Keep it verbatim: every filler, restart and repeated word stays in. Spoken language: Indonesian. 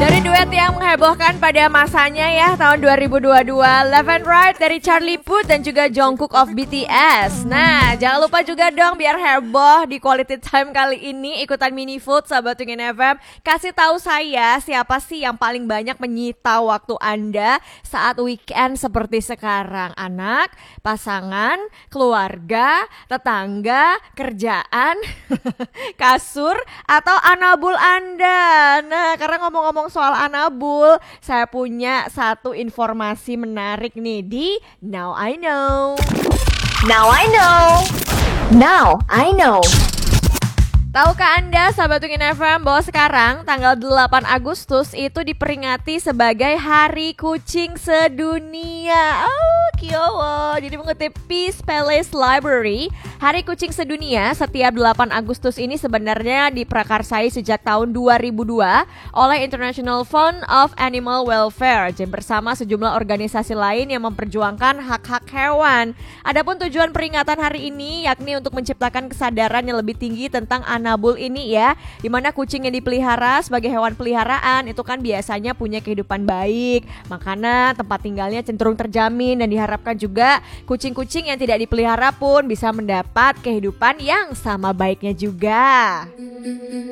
Dari duet yang menghebohkan pada masanya ya tahun dua ribu dua puluh dua, Left and Right dari Charlie Puth dan juga Jungkook of B T S. Nah, jangan lupa juga dong biar heboh di Quality Time kali ini ikutan mini vote sahabat Tungin F M. Kasih tahu saya siapa sih yang paling banyak menyita waktu Anda saat weekend seperti sekarang. Anak, pasangan, keluarga, tetangga, kerjaan, kasur, atau anabul Anda. Nah, karena ngomong-ngomong soal anabul, saya punya satu informasi menarik nih di Now I Know. Now I know. Now I know. Tahukah Anda sahabat Tungin F M bahwa sekarang tanggal delapan Agustus itu diperingati sebagai Hari Kucing Sedunia. Oh, kiowo. Jadi mengutip Peace Palace Library, Hari Kucing Sedunia setiap delapan Agustus ini sebenarnya diprakarsai sejak tahun dua ribu dua oleh International Fund of Animal Welfare bersama sejumlah organisasi lain yang memperjuangkan hak-hak hewan. Adapun tujuan peringatan hari ini yakni untuk menciptakan kesadaran yang lebih tinggi tentang anabul ini ya, dimana kucing yang dipelihara sebagai hewan peliharaan itu kan biasanya punya kehidupan baik, makanan, tempat tinggalnya cenderung terjamin, dan diharapkan juga kucing-kucing yang tidak dipelihara pun bisa mendapat kehidupan yang sama baiknya juga.